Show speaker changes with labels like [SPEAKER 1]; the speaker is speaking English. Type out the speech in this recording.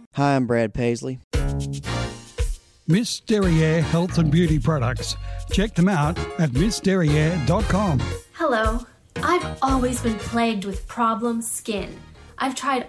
[SPEAKER 1] Hi, I'm Brad Paisley.
[SPEAKER 2] Miss Derriere Health and Beauty Products. Check them out at missderriere.com.
[SPEAKER 3] Hello. I've always been plagued with problem skin. I've tried